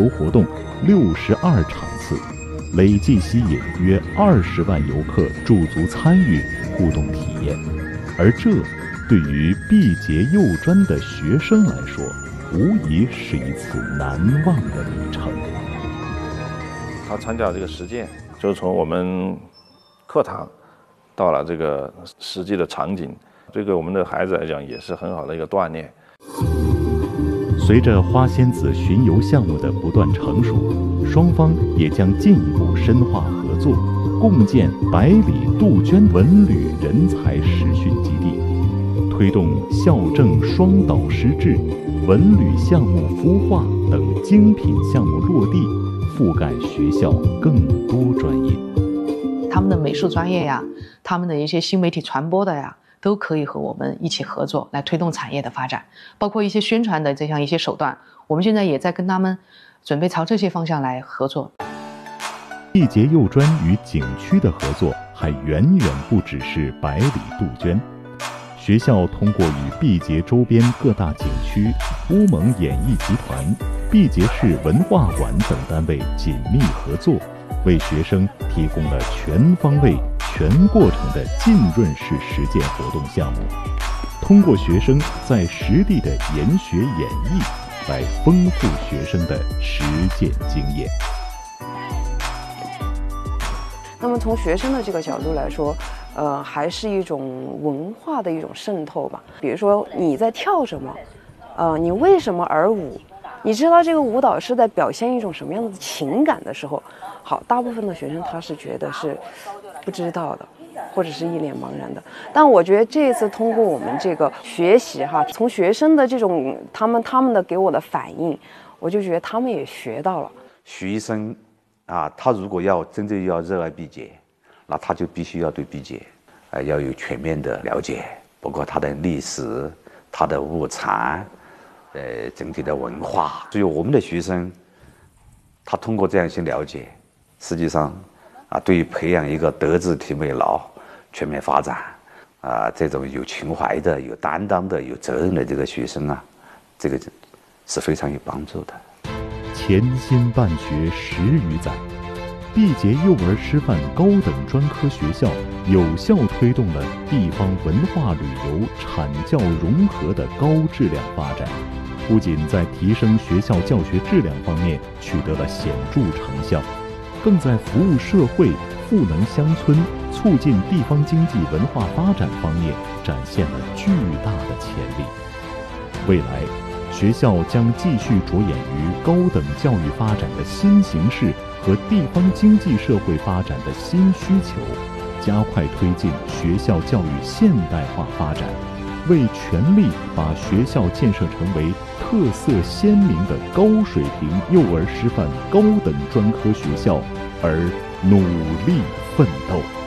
游活动62场次，累计吸引约20万游客驻足参与互动体验。而这对于毕节幼专的学生来说，无疑是一次难忘的旅程。 他参加这个实践，就是从我们课堂到了这个实际的场景，这个我们的孩子来讲也是很好的一个锻炼。 随着花仙子巡游项目的不断成熟，双方也将进一步深化合作，共建百里杜鹃文旅人才实训基地，推动校政双导师制、文旅项目孵化等精品项目落地，覆盖学校更多专业。 他们的美术专业呀，他们的一些新媒体传播的呀，都可以和我们一起合作来推动产业的发展，包括一些宣传的这样一些手段，我们现在也在跟他们准备朝这些方向来合作。 毕节幼专与景区的合作还远远不只是百里杜鹃。学校通过与毕节周边各大景区、乌蒙演艺集团、毕节市文化馆等单位紧密合作，为学生提供了全方位、全过程的浸润式实践活动项目，通过学生在实地的研学演绎，来丰富学生的实践经验。 那么从学生的这个角度来说，还是一种文化的一种渗透吧。比如说你在跳什么，你为什么而舞？你知道这个舞蹈是在表现一种什么样的情感的时候，好，大部分的学生他是觉得是不知道的，或者是一脸茫然的。但我觉得这一次通过我们这个学习哈，从学生的这种他们的给我的反应，我就觉得他们也学到了。 学生啊，他如果要真正要热爱毕节，那他就必须要对毕节，要有全面的了解，包括它的历史、它的物产，整体的文化。所以我们的学生，他通过这样一些了解，实际上啊，对于培养一个德智体美劳全面发展啊，这种有情怀的、有担当的、有责任的这个学生啊，这个是非常有帮助的。 潜心办学10余载，毕节幼儿师范高等专科学校有效推动了地方文化旅游产教融合的高质量发展，不仅在提升学校教学质量方面取得了显著成效，更在服务社会、赋能乡村、促进地方经济文化发展方面展现了巨大的潜力。未来，学校将继续着眼于高等教育发展的新形势和地方经济社会发展的新需求，加快推进学校教育现代化发展，为全力把学校建设成为特色鲜明的高水平幼儿师范高等专科学校而努力奋斗。